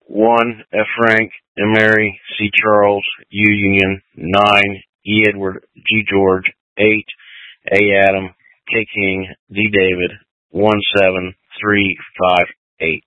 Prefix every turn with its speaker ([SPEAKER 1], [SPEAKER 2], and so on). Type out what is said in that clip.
[SPEAKER 1] 1, F. Frank, M. Mary, C. Charles, U. Union, 9, E. Edward, G. George, 8, A. Adam, K. King, D. David, 17358.